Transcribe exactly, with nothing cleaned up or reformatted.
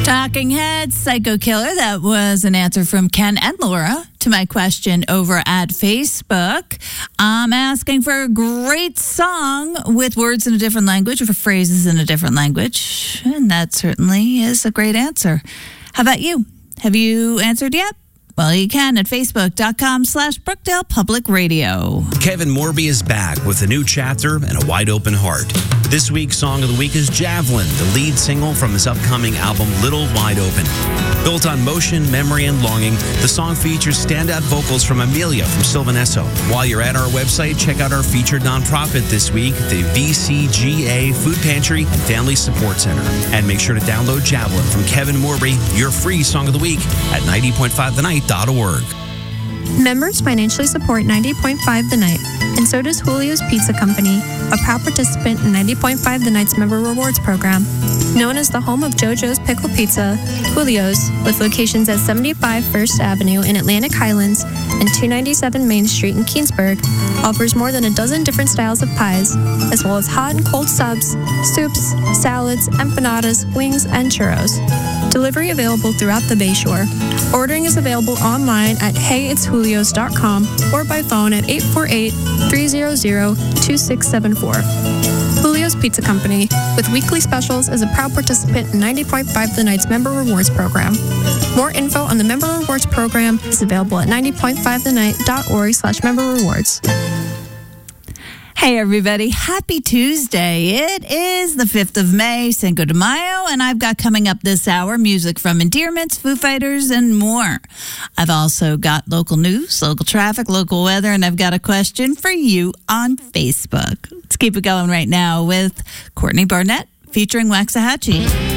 Talking Heads, Psycho Killer. That was an answer from Ken and Laura to my question over at Facebook. I'm asking for a great song with words in a different language or for phrases in a different language. And that certainly is a great answer. How about you? Have you answered yet? Well, you can at facebook.com slash Brookdale Public Radio. Kevin Morby is back with a new chapter and a wide open heart. This week's Song of the Week is Javelin, the lead single from his upcoming album Little Wide Open. Built on motion, memory, and longing, the song features standout vocals from Amelia from Sylvan Esso. While you're at our website, check out our featured nonprofit this week, the V C G A Food Pantry and Family Support Center. And make sure to download Javelin from Kevin Morby, your free Song of the Week at ninety point five the night dot org. Members financially support ninety point five The Night, and so does Julio's Pizza Company, a proud participant in ninety point five The Night's Member Rewards Program. Known as the home of JoJo's Pickle Pizza, Julio's, with locations at seventy-five First Avenue in Atlantic Highlands and two ninety-seven Main Street in Keensburg, offers more than a dozen different styles of pies, as well as hot and cold subs, soups, salads, empanadas, wings, and churros. Delivery available throughout the Bayshore. Ordering is available online at hey it's julios dot com or by phone at eight four eight, three hundred, two six seven four. Julio's Pizza Company, with weekly specials, is a proud participant in ninety point five The Night's Member Rewards Program. More info on the Member Rewards Program is available at ninety point five the night dot org slash member rewards. Hey, everybody. Happy Tuesday. It is the fifth of May, Cinco de Mayo, and I've got coming up this hour music from Endearments, Foo Fighters, and more. I've also got local news, local traffic, local weather, and I've got a question for you on Facebook. Let's keep it going right now with Courtney Barnett featuring Waxahachie.